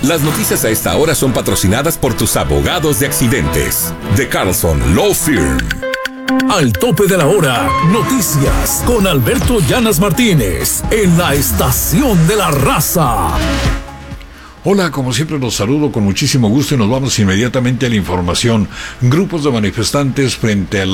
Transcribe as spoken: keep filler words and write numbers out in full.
Las noticias a esta hora son patrocinadas por tus abogados de accidentes. The Carlson Law Firm. Al tope de la hora, noticias con Alberto Llanas Martínez en la Estación de la Raza. Hola, como siempre los saludo con muchísimo gusto y nos vamos inmediatamente a la información. Grupos de manifestantes frente a la